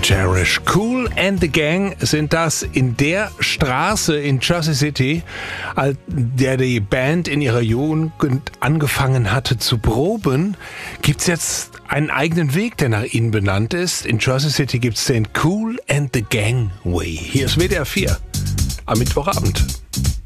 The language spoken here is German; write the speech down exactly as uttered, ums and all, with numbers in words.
Cherish. Kool and the Gang sind das. In der Straße in Jersey City, als der die Band in ihrer Jugend angefangen hatte zu proben, gibt's jetzt einen eigenen Weg, der nach ihnen benannt ist. In Jersey City gibt's den Kool and the Gang Way. Hier ist W D R vier am Mittwochabend.